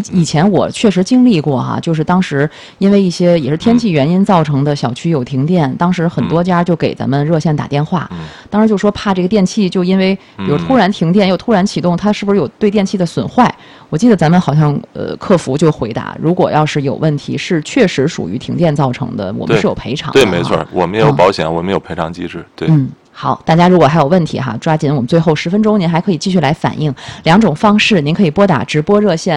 以前我确实经历过哈，就是当时因为一些也是天气原因造成的小区有停电，当时很多家就给咱们热线打电话，当时就说怕这个电器就因为比如突然停电又突然启动，它是不是有对电器的损坏？我记得咱们好像客服就回答，如果要是有问题是确实属于停电造成的，我们是有赔偿的。 对，没错，我们也有保险，我们有赔偿机制。对， 好，大家如果还有问题哈，抓紧我们最后10分钟，您还可以继续来反映。2种方式，您可以拨打直播热线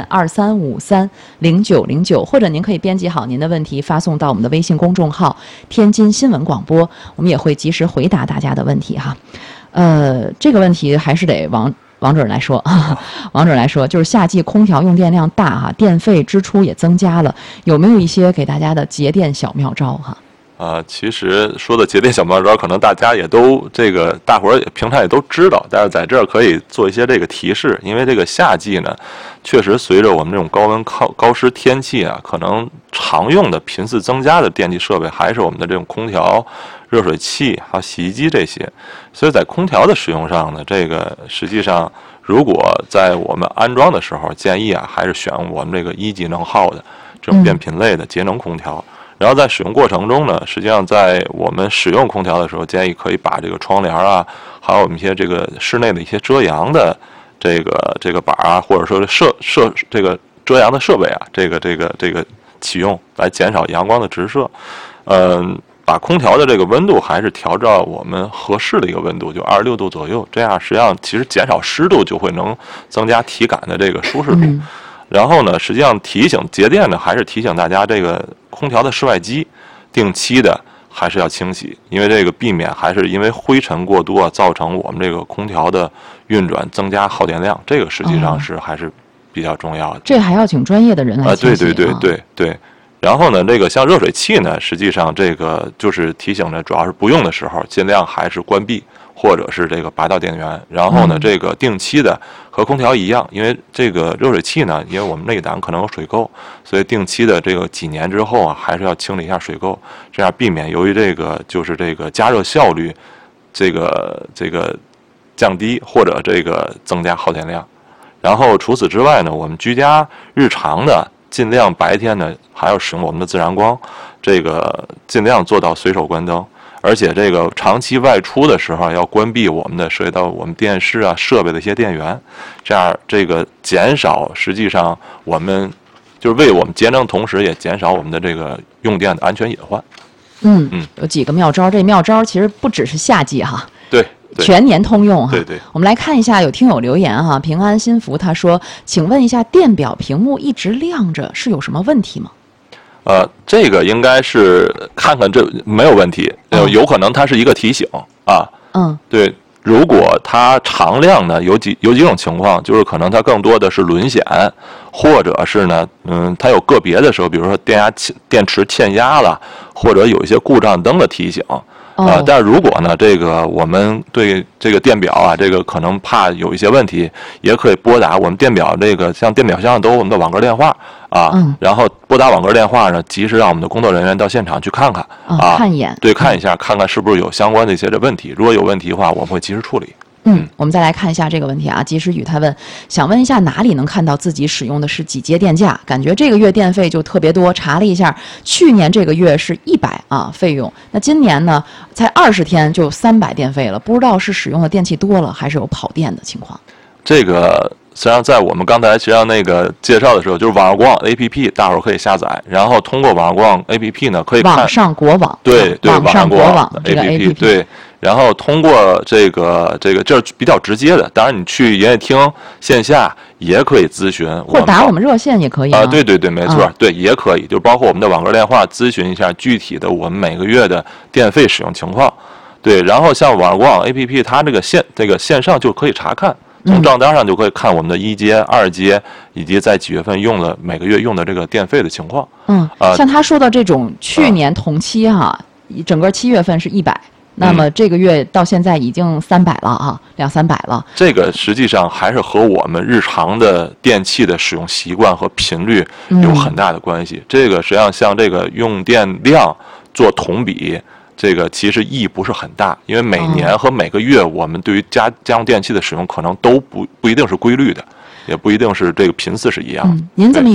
23530909，或者您可以编辑好您的问题发送到我们的微信公众号天津新闻广播，我们也会及时回答大家的问题哈。这个问题还是得王主任来说，王主任来说，就是夏季空调用电量大哈，电费支出也增加了，有没有一些给大家的节电小妙招哈？ 其实说的节电小妙招，可能大家也都大伙儿平常也都知道，但是在这儿可以做一些这个提示，因为这个夏季呢，确实随着我们这种高温高湿天气啊，可能常用的频次增加的电气设备还是我们的这种空调、热水器还有洗衣机这些，所以在空调的使用上呢，这个实际上如果在我们安装的时候，建议还是选我们这个1级能耗的这种变频类的节能空调。然后在使用过程中呢，实际上在我们使用空调的时候，建议可以把这个窗帘还有我们一些这个室内的一些遮阳的这个板或者说这个遮阳的设备这个启用，来减少阳光的直射。把空调的这个温度还是调到我们合适的一个温度，就26度左右，这样实际上其实减少湿度就会能增加体感的这个舒适度。然后呢，实际上提醒节电呢，还是提醒大家这个空调的室外机定期的还是要清洗，因为这个避免还是因为灰尘过多造成我们这个空调的运转增加耗电量，这个实际上还是比较重要的。 这还要请专业的人来清洗。 对。然后呢，这个像热水器呢，实际上这个就是提醒着，主要是不用的时候尽量还是关闭，或者是这个拔掉电源。然后呢，这个定期的和空调一样，因为这个热水器呢，因为我们内胆可能有水垢，所以定期的这个几年之后还是要清理一下水垢，这样避免由于这个加热效率这个降低或者这个增加耗电量。然后除此之外呢，我们居家日常的尽量白天呢还要使用我们的自然光，这个尽量做到随手关灯，而且这个长期外出的时候要关闭我们的涉及到我们电视设备的一些电源，这样这个减少实际上我们就是为我们节能，同时也减少我们的这个用电的安全隐患。 有几个妙招，这妙招其实不只是夏季哈。 对。 全年通用哈。 对。 我们来看一下，有听友留言哈，平安心福他说，请问一下，电表屏幕一直亮着是有什么问题吗？ 这个应该是看看这没有问题，有可能它是一个提醒对，如果它常亮呢，有几种情况，就是可能它更多的是轮显，或者是呢，它有个别的时候，比如说电池欠压了，或者有一些故障灯的提醒。但如果呢，这个我们对这个电表这个可能怕有一些问题，也可以拨打我们电表像电表箱都有我们的网格电话然后拨打网格电话呢，及时让我们的工作人员到现场去看看看一眼， 对，看一下，看看是不是有相关的一些问题。如果有问题的话，我们会及时处理。 我们再来看一下这个问题及时雨他问，想问一下哪里能看到自己使用的是几节电价？感觉这个月电费就特别多，查了一下，去年这个月是100费用，那今年呢才20天就300电费了，不知道是使用的电器多了，还是有跑电的情况。 这个实际上在我们刚才那个介绍的时候，就是网上国网 APP， 大伙儿可以下载，然后通过网上国网 APP 呢，可以看网上国网， 对， 网上国网这个 APP， 对。然后通过这个这是比较直接的，当然你去营业厅线下也可以咨询， 或者打我们热线也可以对，没错，对，也可以，就包括我们的网格电话咨询一下具体的我们每个月的电费使用情况。对，然后像网上国网 APP， 它这个线上就可以查看，从账单上就可以看我们的1节、2节以及在几月份每个月用的这个电费的情况。 像他说的这种去年同期整个7月份是100。那么这个月到现在已经300了200-300了。 这个实际上还是和我们日常的电器的使用习惯和频率有很大的关系。这个实际上像这个用电量做同比，这个其实意义不是很大，因为每年和每个月我们对于家用电器的使用可能都不一定是规律的，也不一定是这个频次是一样的。 您这么